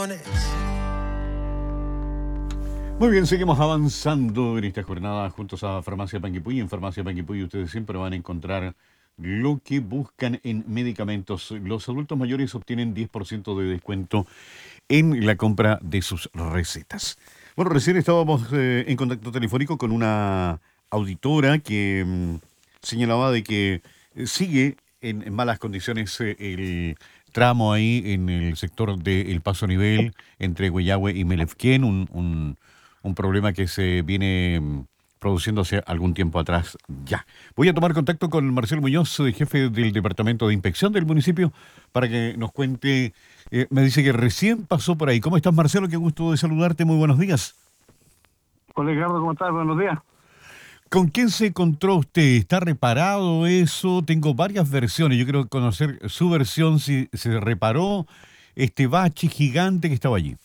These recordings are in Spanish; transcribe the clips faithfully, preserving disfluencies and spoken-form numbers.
Muy bien, seguimos avanzando en esta jornada juntos a Farmacia Panguipulli. En Farmacia Panguipulli ustedes siempre van a encontrar lo que buscan en medicamentos. Los adultos mayores obtienen diez por ciento de descuento en la compra de sus recetas. Bueno, recién estábamos eh, en contacto telefónico con una auditora que mm, señalaba de que eh, sigue en, en malas condiciones eh, el tramo ahí en el sector del Paso Nivel entre Huellahue y Melefquén, un, un, un problema que se viene mm, produciendo hace algún tiempo atrás ya. Voy a tomar contacto con Marcelo Muñoz, eh, jefe del Departamento de Inspección del municipio, para que nos cuente. Eh, me dice que recién pasó por ahí. ¿Cómo estás, Marcelo? Qué gusto de saludarte. Muy buenos días. Hola Ricardo, ¿cómo estás? Buenos días. ¿Con quién se encontró usted? ¿Está reparado eso? Tengo varias versiones. Yo quiero conocer su versión, si se reparó este bache gigante que estaba allí.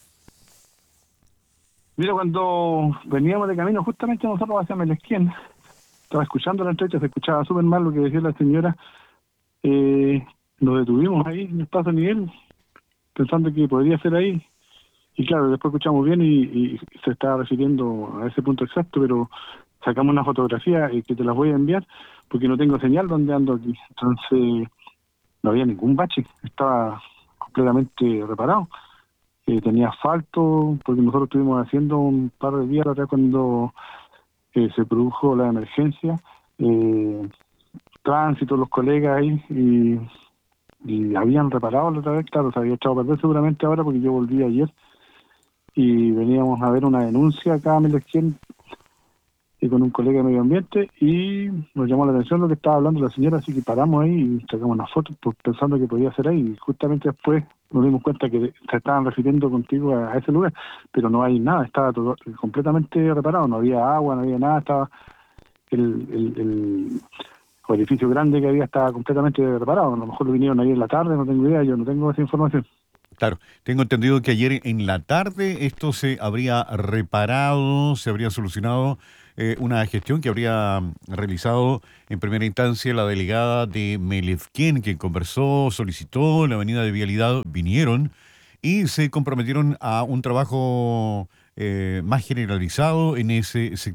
Mira, cuando veníamos de camino justamente nosotros hacia Melesquén, estaba escuchando la entrevista, se escuchaba súper mal lo que decía la señora. Eh, nos detuvimos ahí en el paso nivel, pensando que podría ser ahí. Y claro, después escuchamos bien y, y se estaba refiriendo a ese punto exacto, pero sacamos una fotografía eh, que te las voy a enviar, porque no tengo señal donde ando aquí. Entonces, no había ningún bache, estaba completamente reparado. Eh, tenía asfalto, porque nosotros estuvimos haciendo un par de días atrás cuando eh, se produjo la emergencia, eh, tránsito, los colegas ahí, y, y habían reparado la otra vez, claro, se había echado a perder seguramente ahora porque yo volví ayer y veníamos a ver una denuncia acá a Melesquén y con un colega de medio ambiente y nos llamó la atención lo que estaba hablando la señora, así que paramos ahí y sacamos una foto pues, pensando que podía ser ahí y justamente después nos dimos cuenta que se estaban refiriendo contigo a, a ese lugar, pero no hay nada, estaba todo completamente reparado, no había agua, no había nada, estaba el, el, el, el edificio grande que había estaba completamente reparado, a lo mejor lo vinieron ahí en la tarde, no tengo idea, yo no tengo esa información. Claro, tengo entendido que ayer en la tarde esto se habría reparado, se habría solucionado eh, una gestión que habría realizado en primera instancia la delegada de Melefquén, que conversó, solicitó la avenida de vialidad, vinieron y se comprometieron a un trabajo eh, más generalizado en ese sector.